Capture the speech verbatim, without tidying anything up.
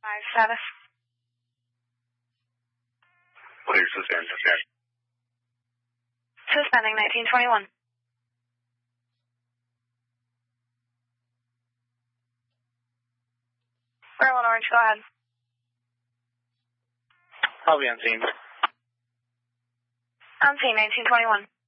Five status. What are your suspend? Suspend. Suspending nineteen twenty-one. Berlin Orange, go ahead. I'll be on scene. On scene, nineteen twenty-one.